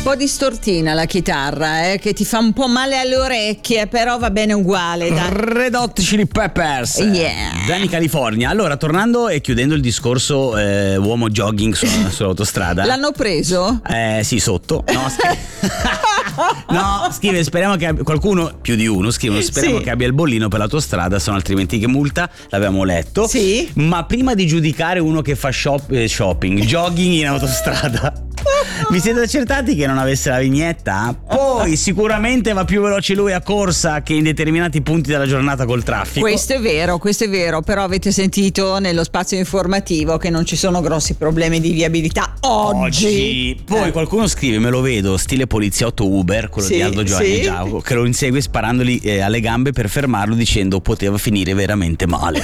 po' distortina la chitarra, che ti fa un po' male alle orecchie, però va bene uguale. Red Hot Chili Peppers, Danny California. Allora, tornando e chiudendo il discorso uomo jogging sull'autostrada. L'hanno preso? Sì, sotto. No, scrive, speriamo che qualcuno, più di uno, scrivono, speriamo che abbia il bollino per l'autostrada, sono altrimenti che multa, l'abbiamo letto. Sì. Ma prima di giudicare uno che fa shopping, jogging in autostrada, vi siete accertati che non avesse la vignetta? Poi sicuramente va più veloce lui a corsa che in determinati punti della giornata col traffico. Questo è vero, però avete sentito nello spazio informativo che non ci sono grossi problemi di viabilità oggi. Poi qualcuno scrive, me lo vedo, stile poliziotto Uber, quello di Aldo Giovanni Giacomo, che lo insegue sparandogli alle gambe per fermarlo dicendo poteva finire veramente male.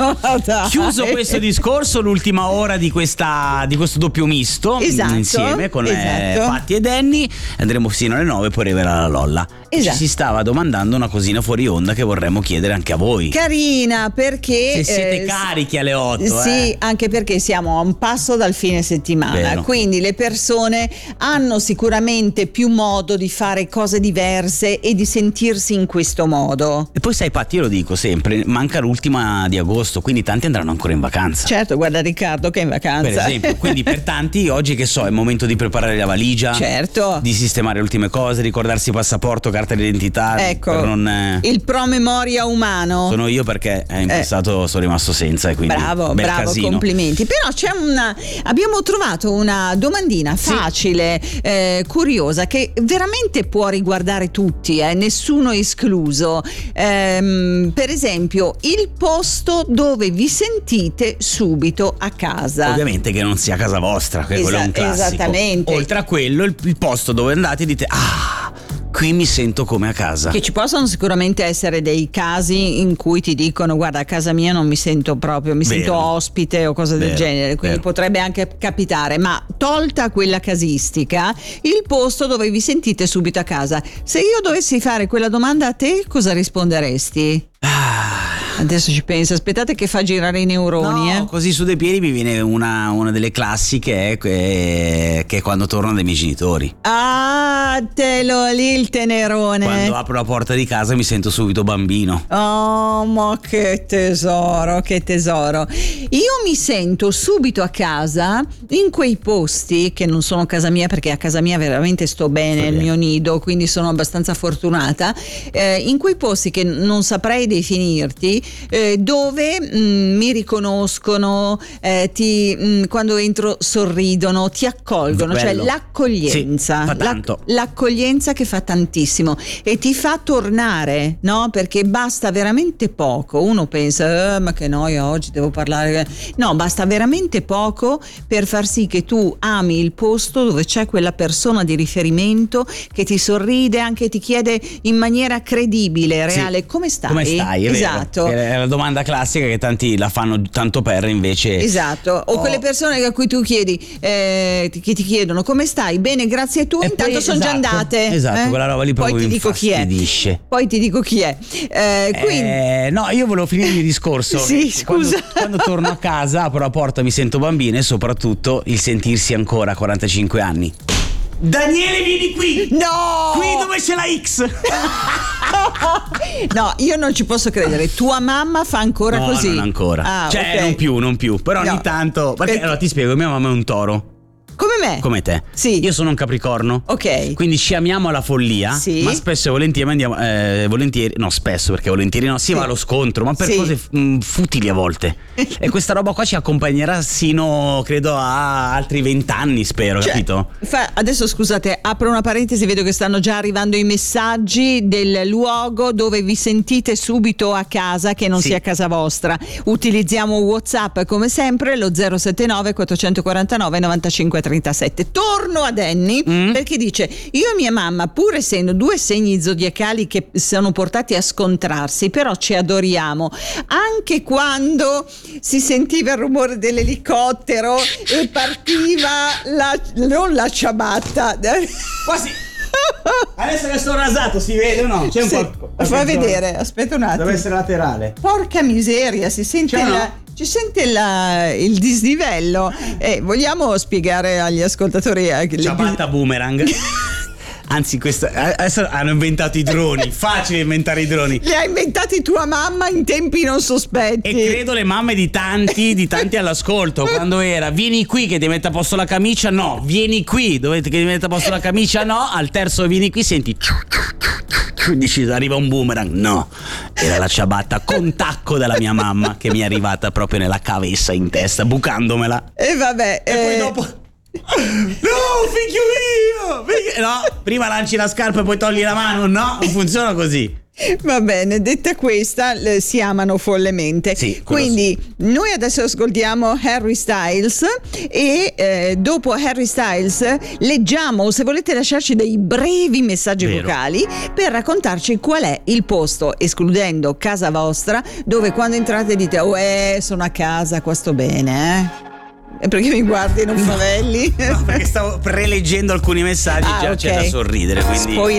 Chiuso questo discorso, l'ultima ora di questo doppio misto, insieme con Patti e Danny, andremo fino alle 9, poi arriverà la Lolla. Ci si stava domandando una cosina fuori onda che vorremmo chiedere anche a voi. Carina, perché se siete carichi alle 8. Sì, anche perché siamo a un passo dal fine settimana. Quindi le persone hanno sicuramente più modo di fare cose diverse e di sentirsi in questo modo. E poi sai Patti, io lo dico sempre, manca l'ultima di agosto, quindi tanti andranno ancora in vacanza. Certo, guarda Riccardo che è in vacanza, per esempio. Quindi per tanti oggi, che so, è il momento di preparare la valigia, di sistemare le ultime cose, ricordarsi passaporto, carta d'identità. Ecco, per non, il promemoria umano. Sono io perché in passato sono rimasto senza, e quindi bravo, casino. Complimenti. Però abbiamo trovato una domandina facile, curiosa, che veramente può riguardare tutti, nessuno escluso. Per esempio, il posto dove vi sentite subito a casa. Ovviamente che non sia casa vostra, quello è un classico. Esattamente. Oltre a quello, il posto dove andate e dite qui mi sento come a casa. Che ci possono sicuramente essere dei casi in cui ti dicono guarda, a casa mia non mi sento proprio, sento ospite o cose del genere, quindi potrebbe anche capitare. Ma tolta quella casistica, il posto dove vi sentite subito a casa, se io dovessi fare quella domanda a te, cosa risponderesti? Adesso ci penso, aspettate che fa girare i neuroni. No, così su dei piedi mi viene una delle classiche, che è quando tornano dai miei genitori. Telo lì il tenerone. Quando apro la porta di casa mi sento subito bambino. Oh, ma che tesoro, che tesoro. Io mi sento subito a casa in quei posti che non sono casa mia, perché a casa mia veramente sto bene, il mio nido, quindi sono abbastanza fortunata. In quei posti che non saprei definirti, dove mi riconoscono, quando entro sorridono, ti accolgono. Bello. Cioè l'accoglienza, fa tanto. L'accoglienza che fa tantissimo e ti fa tornare, no? Perché basta veramente poco. Uno pensa ma che noia, oggi devo parlare. No, basta veramente poco per far sì che tu ami il posto dove c'è quella persona di riferimento che ti sorride, anche ti chiede in maniera credibile, reale, come stai? Come stai? Esatto. È la domanda classica che tanti la fanno tanto per, invece. Esatto. O quelle persone a cui tu chiedi, che ti chiedono come stai? Bene, grazie a tu, intanto sono già andate. Esatto, quella roba lì proprio poi ti dico chi è. Poi ti dico chi è. Quindi... no, io volevo finire il mio discorso. Sì, scusa. Quando torno a casa, apro la porta, mi sento bambino, e soprattutto il sentirsi ancora a 45 anni. Daniele, vieni qui! No! Qui dove c'è la X! No, io non ci posso credere. Tua mamma fa ancora così? No, non ancora. Non più. Però ogni tanto. Perché allora ti spiego, mia mamma è un toro. Come me? Come te. Sì. Io sono un capricorno. Ok. Quindi ci amiamo alla follia. Sì. Ma spesso e volentieri andiamo. No, spesso, perché volentieri no. Si va allo scontro, ma per cose futili a volte. E questa roba qua ci accompagnerà sino, credo, a altri 20 anni, spero, capito? Adesso scusate, apro una parentesi, vedo che stanno già arrivando i messaggi del luogo dove vi sentite subito a casa, che non sia casa vostra. Utilizziamo WhatsApp come sempre, lo 079 449 95 37. Torno a Danny perché dice: io e mia mamma, pur essendo due segni zodiacali che sono portati a scontrarsi, però ci adoriamo. Anche quando si sentiva il rumore dell'elicottero e partiva non la ciabatta. Quasi. Adesso che sto rasato si vede o no? C'è un po'. Fa vedere, aspetta un attimo. Deve essere laterale. Porca miseria, si sente ci sente il dislivello. Vogliamo spiegare agli ascoltatori ciabatta boomerang. Anzi, adesso hanno inventato i droni. Facile inventare i droni. Li ha inventati tua mamma in tempi non sospetti. E credo le mamme di tanti all'ascolto. Quando era vieni qui che ti mette a posto la camicia, no. Vieni qui che ti mette a posto la camicia, no. Al terzo vieni qui senti dici arriva un boomerang, no, era la ciabatta con tacco della mia mamma che mi è arrivata proprio nella cavessa in testa, bucandomela. E vabbè, e poi dopo no, figlio mio, no, prima lanci la scarpa e poi togli la mano, no, non funziona così. Va bene, detta questa, si amano follemente. Sì, quindi noi adesso ascoltiamo Harry Styles e dopo Harry Styles leggiamo, se volete lasciarci dei brevi messaggi vocali per raccontarci qual è il posto, escludendo casa vostra, dove quando entrate dite sono a casa, qua sto bene, E perché mi guardi, non favelli? No, perché stavo preleggendo alcuni messaggi, già okay. C'è da sorridere, quindi